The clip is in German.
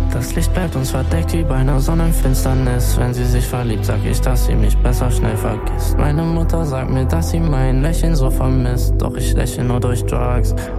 Das Licht bleibt uns verdeckt wie bei einer Sonnenfinsternis. Wenn sie sich verliebt, sag ich, dass sie mich besser schnell vergisst. Meine Mutter sagt mir, dass sie mein Lächeln so vermisst. Doch ich lächle nur durch Drugs.